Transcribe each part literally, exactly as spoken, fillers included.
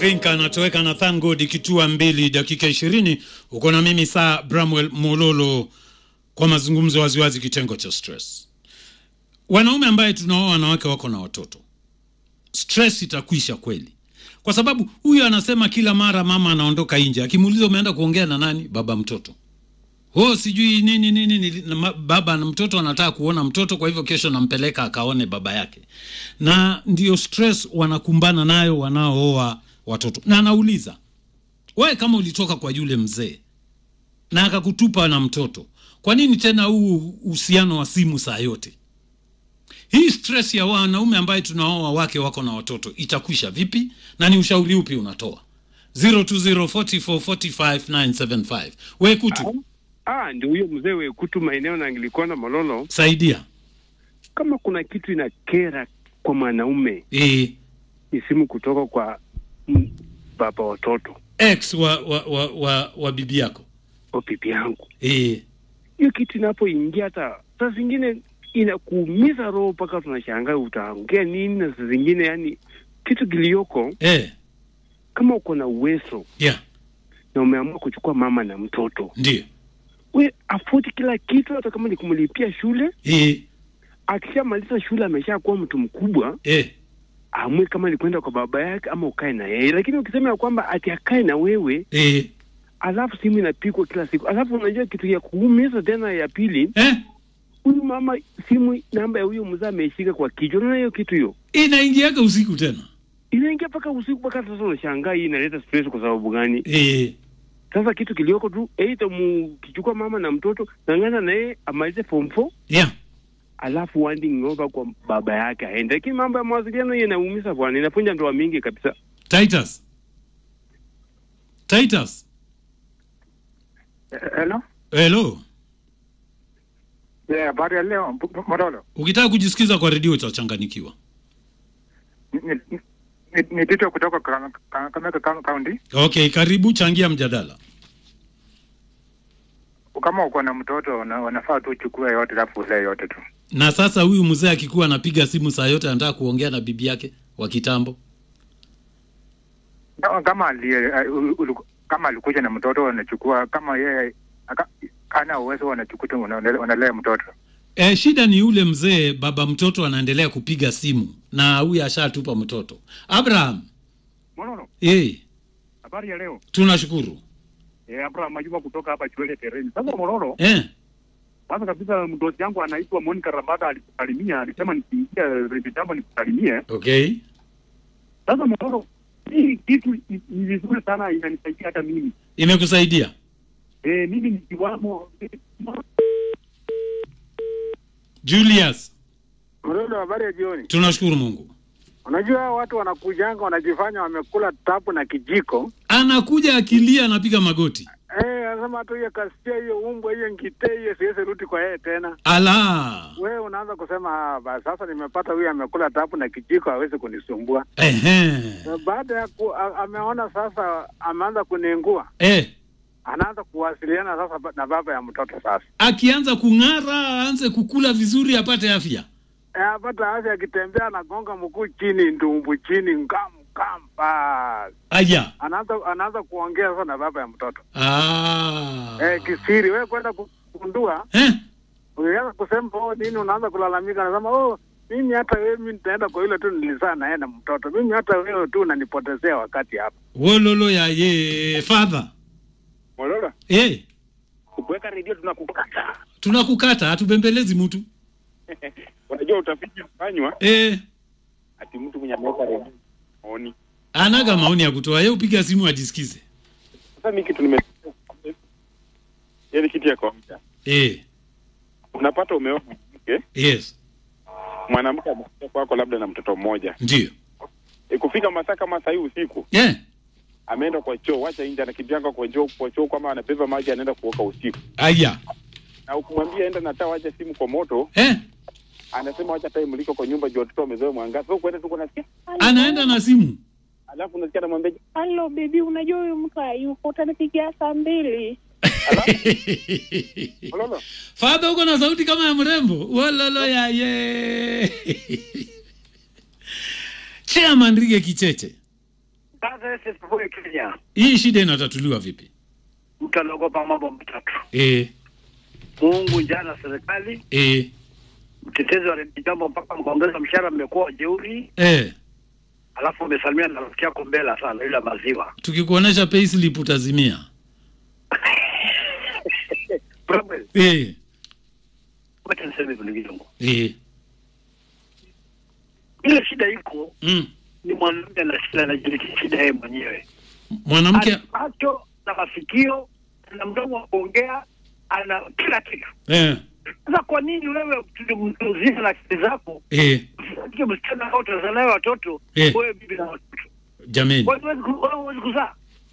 Think anatoweka na Thank God kitua mbili dakika ishirini. Uko na mimi saa Bramwell Mololo kwa mazungumzo waziwazi kitengo cha stress. Wanaume ambaye tunaoa wanawake wako na watoto, stress itakwisha kweli. Kwa sababu huyu anasema kila mara mama anaondoka nje, akimuuliza umeenda kuongea na nani? Baba mtoto. Oh sijui nini nini, nini na baba na mtoto anataka kuona mtoto, kwa hivyo kesho nampeleka akaone baba yake. Na ndio stress wanakumbana nayo wanaooa watoto. Na anauliza, wewe kama ulitoka kwa yule mzee na akakutupa na mtoto, kwa nini tena huu uhusiano wa simu saa yote? Hii stress ya wanaume ambaye tunaoa wake wako na watoto itakwisha vipi, na ni ushauri upi unatoa? zero two zero four four four five nine seven five. Wewe Kutu. Ah, ndio huyo mzee wewe Kutu maeneo na Anglikona Mololo. Saidia. Kama kuna kitu inakera kwa mwanaume, eh ni simu kutoka kwa m, baba watoto. Ex wa wa wa wa, wa bibi yako. Wa bibi yangu. Eh. Hiyo kitu inapoingia hata saa zingine inakuumiza roho mpaka tunashangaa utaongea nini, na saa zingine yani kitu kilioko eh kama uko na uwezo yeah na umeamua kuchukua mama na mtoto, ndio we afford kila kitu, hata kama ni kumlipia shule. eh Akishamaliza shule ameshakuwa mtu mkubwa, eh amwe kama ni kwenda kwa baba yake ama ukae na yeye. Lakini ukisema ya kwamba ati akae na wewe eh alafu simu inapigwa kila siku, alafu unajua kitu ya kuumiza tena ya pili, eh huyu mama simu namba ya huyo mzee ameishika kwa kichwa. Unaona hiyo kitu hiyo inaingiaga usiku tena, inaingia paka usiku, paka sasa unashangaa hii inaleta stress kwa sababu gani? eh Sasa kitu kilioko tu aidha mkichukua mama na mtoto ngangana na yeye amalize form four yeah alafu wanding over kwa baba yake aende. Lakini mambo ya mawasiliano yanaumiza bwana, inapunja ndoa mingi kabisa. Titus Titus Hello. Hello. Yeah, bari leo Mololo. Ukitaka kujisikiza kwa redio utachanganikiwa. Ni ni tito kutoka Kakamega County. Okay, karibu changia mjadala. Kama uko na mtoto wanafaa tu uchukue yote alafu ule yote tu. Na sasa huyu mzee akikuwa anapiga simu saa yote anataka kuongea na bibi yake wa kitambo. Kama ali kama alikuja na mtoto anachukua, kama yeye kana uwezo anachukua wanalea mtoto. Eh, shida ni ule mzee baba mtoto anaendelea kupiga simu na huyu ashatupa mtoto. Abraham. Mololo. Eh. Habari ya leo. Tunashukuru. Eh, Abraham Majuma kutoka hapa Chwele Tereni. Sasa Mololo. Eh. Kwanza kabisa mdosi yangu anaitwa Monica Rambada alikusalimia, alisema nikiingia rebitambo nikusalimie. Okay. Sasa Mololo, hii kitu ni vizuri sana, inanisaidia hata mimi. Imekusaidia? Eh, mimi ni kiwamo. Julius. Mololo, habari ya jioni. Tunashukuru Mungu. Unajua watu wanakujanga wanajifanya wamekula tapu na kijiko. Anakuja akilia anapiga magoti. Eh, anasema tu hiyo kasikia hiyo umbwa hiyo ngite hiyo siwezi rudi kwa yeye tena. Ala. Wewe unaanza kusema ah, basi sasa nimepata huyu amekula tapu na kijiko hawezi kunisumbua. Ehe. Baada ya ku, a, ameona sasa ameanza kuningua. Eh. Anaanza kuwasiliana sasa na baba ya mtoto sasa. Akianza kung'ara, aanze kukula vizuri apate afya. Eh, apata afya, akitembea anagonga mguu chini, ndumbu chini, ngam kamba. Aya. Anaanza anaanza kuongea sasa na baba ya mtoto. Ah. Eh, kisiri wewe kwenda kugundua. Eh? Unaanza kusema oh nini, unaanza kulalamika, anasema oh mimi hata wewe mimi nitaenda kwa ile tu nilizaa na yeye na mtoto. Mimi hata wewe tu unanipotezea wakati hapa. Wololo ya ye father. Mololo. Eh. Kuweka redio tunakukata. Tunakukata, hatubembelezi mtu. Unajua utafiti ufanywa Eh. ati mtu mwenye ameweka redio maoni. Anaga maoni ya kutoa, yeye upiga simu ajisikize. Sasa mimi kitu nime Yeye kitu ya kawaida. Eh. Unapata umeoa mke? Yes. Mwanamke amekuja kwako labda na mtoto mmoja. Ndio. E, kufika masaa kama saa hii usiku. Eh. Yeah. Ameenda kwa choo, wacha nje anakimbia kwa choo, kwa choo kama anabeba maji anaenda kuoka usiku. Aya. Na ukimwambia enda na taa, wacha simu kwa moto. Eh. Anasema wacha taa imliko kwa nyumba juu watoto wamezoea mwangaza. Sio kwenda tu kunasikia. Anaenda na simu. Alafu unasikia anamwambia, "Hello baby, unajua huyu mtu hayupo, utanipigia saa mbili." Mololo. Father uko na sauti kama ya mrembo. Wololo ya ye. Chairman Rige Kicheche. Sasa sisi tupo Kenya. Hii shida inatatuliwa vipi? Mtu anaogopa mambo matatu. Eh. Mungu, jana serikali. Eh. Mtetezi wa jambo mpaka mkaongeza mshahara, mmekuwa wajeuri. Eh. Alafu umesalimia na rafiki yako Mbela sana ile maziwa. Tukikuonesha payslip utazimia. Problem. Eh. Wacha niseme vile Eh. Ile shida iko Mm. ni mwanamke na shida na jili shida yeye mwenyewe. Mwanamke Ana macho na masikio na mdomo wa kuongea, ana kila kitu. eh. Sasa kwa nini wewe mtu mzima na akili zako Eh. usikie msichana au utazaa watoto Eh. wewe bibi na watoto? Jameni. Wewe huwezi kuzaa.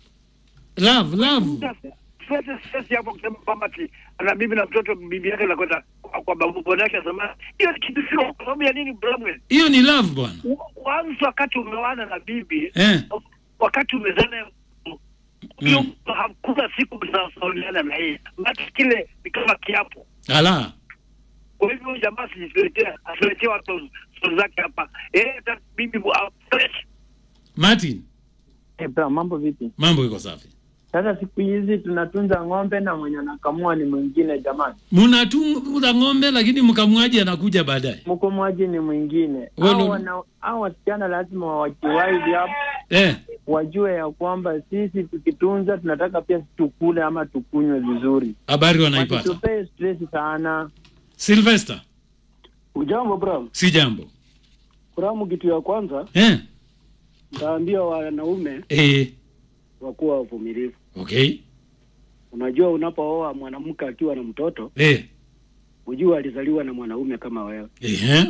Love, love. Sasa sasa hapo kusema kwamba ati ana bibi na mtoto, bibi yake anakwenda kwa, kwa babu bwana yake anasema hiyo kitu sio kwa sababu ya nini Bramwell? Hiyo ni love bwana. Kwanza wakati umewana na bibi Eh. wakati umezana hiyo mm. hakuna siku mtasauliana na yeye. Maana kile ni kama kiapo. Ala. Kwa hivyo jamaa sijiletea, asiletea watu stori zake hapa. Eh, hata bibi fresh. Martin. Eh, bra, mambo vipi? Mambo iko safi. Sasa siku hizi tunatunza ng'ombe na mwenye anakamua ni mwingine jamani. Mnatunza ng'ombe lakini mkamuaji anakuja baadaye. Mkomuaji ni mwingine. Walo... Hao wana hao wasichana lazima wawajiwaidi hapo. Eh. Wajue ya kwamba sisi tukitunza tunataka pia tukule ama tukunywe vizuri. Habari wanaipata. Tupe stress sana. Sylvester. Ujambo Bram. Si jambo. Bram, kitu ya kwanza Eh. ndaambia wanaume eh wakuwa wavumilivu. Okay. Unajua unapooa mwanamke akiwa na mtoto eh ujue alizaliwa na mwanaume kama wewe. Eh.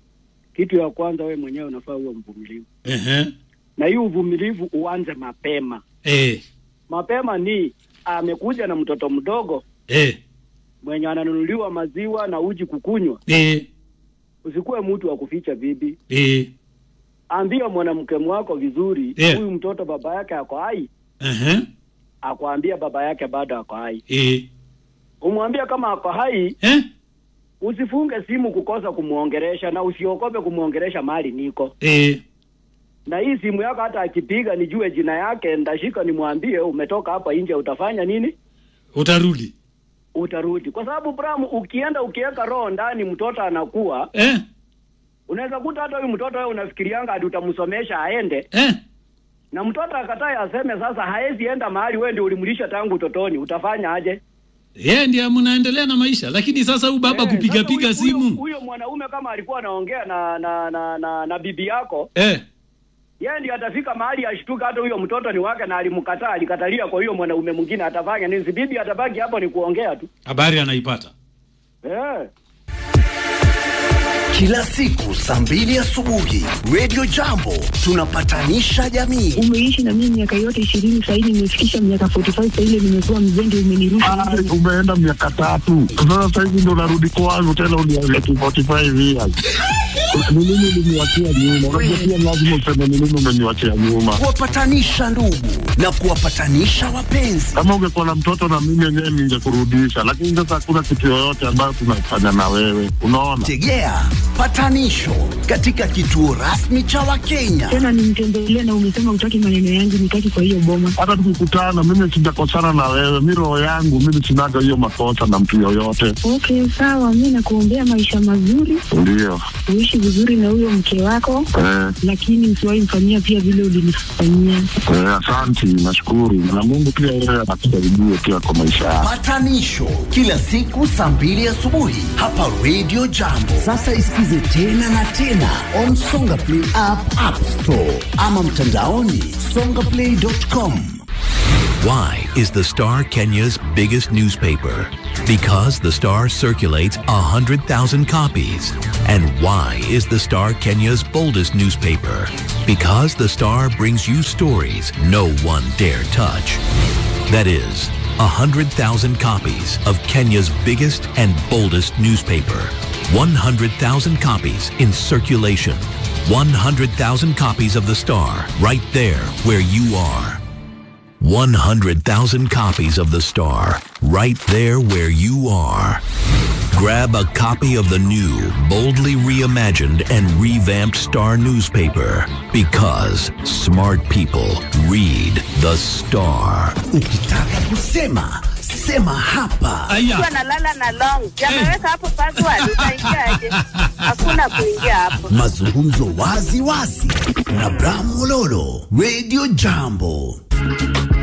Kitu ya kwanza wewe mwenyewe unafaa uwe mvumilivu. Eh. Na hiyo uvumilivu uanze mapema. Eh. Mapema ni amekuja na mtoto mdogo. Eh. Mwenye ananunuliwa maziwa na uji kukunywa. Eh. Usikuwe mtu wa kuficha bibi. Eh. Ambia mwanamke mwako vizuri, huyu yeah. mtoto baba yake ako hai. Uh-huh. Akwambia baba yake bado ako hai. Eh. Umwambia kama ako hai, eh? Usifunge simu kukosa kumuongeresha na usiokope kumuongeresha mali niko. Eh. Na hii simu yako hata akipiga nijue jina yake, ndashika nimwambie umetoka hapa nje utafanya nini? Utarudi. Utarudi. Kwa sababu Bram, ukienda ukiweka roho ndani mtoto anakuwa eh unaweza kuta hata huyu mtoto wewe unafikirianga hadi utamsomesha aende. Eh. Na mtoto akataye aseme sasa haezi enda mahali wewe ndio ulimlisha tangu utotoni, utafanya aje? Yeye ndiye mnaendelea na maisha, lakini sasa huyu baba hey, kupiga piga simu. Huyo mwanaume kama alikuwa anaongea na na na na, na bibi yako, eh yeye ndiye atafika mahali ashtuka hata huyo mtoto ni wake na alimkataa, alikatalia kwa hiyo mwanaume mwingine, atafanya nini? Bibi atabaki hapo ni kuongea tu. Habari anaipata. Eh. Kila siku saa mbili asubuhi Radio Jambo tunapatanisha jamii. Umeishi na mimi miaka yote ishirini, sasa hivi nimefikisha miaka arobaini na tano, sasa ile nimekuwa mzee umenirusha. Ah, umeenda miaka tatu. Sasa sasa hivi ndo narudi kwangu tena uniambia arobaini na tano years. Ni nini uliniwachia nyuma? Unajua pia lazima useme ni nini umeniwachia nyuma. Kuwapatanisha ndugu na kuwapatanisha wapenzi. Kama ungekuwa na mtoto na mimi yenyewe ningekurudisha, lakini sasa hakuna kitu yoyote ambayo tunafanya na wewe. Unaona? Tegea patanisho katika kituo rasmi cha Wakenya. Tena nimtembelee na umesema utaki maneno yangu nitaki kwa hiyo boma. Hata tukikutana mimi sijakosana na wewe. Mimi roho yangu mimi sinaga hiyo makosa na mtu yoyote. Okay, sawa, mimi nakuombea maisha mazuri. Ndio. Uishi vizuri na huyo mke wako. Eh. Lakini usiwahi mfanyia pia vile ulinifanyia. Eh, asante, nashukuru. Na Mungu pia yeye atakusaidie pia kwa maisha yako. Patanisho kila siku saa mbili asubuhi hapa Radio Jambo. Sasa isikize tena na tena on Songa Play app, App Store ama mtandaoni songa play dot com. Why is the Star Kenya's biggest newspaper? Because the Star circulates one hundred thousand copies. And why is the Star Kenya's boldest newspaper? Because the Star brings you stories no one dare touch. That is, one hundred thousand copies of Kenya's biggest and boldest newspaper. one hundred thousand copies in circulation. one hundred thousand copies of the Star right there where you are. one hundred thousand copies of the Star right there where you are. grab a copy of the new, boldly reimagined and revamped Star newspaper, because smart people read the Star. Ukitaka kusema, sema hapa. Kwa nalala na long. Yameweka hapo password, utaingia aje? Hakuna kuingia hapo. Mazungumzo wazi wazi na Bram Mololo, Radio Jambo.